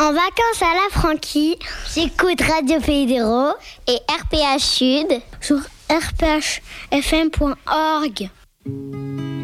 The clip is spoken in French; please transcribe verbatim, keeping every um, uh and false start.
En vacances à la Franquie, j'écoute Radio Pays des Raux et R P H Sud sur r p h f m point org.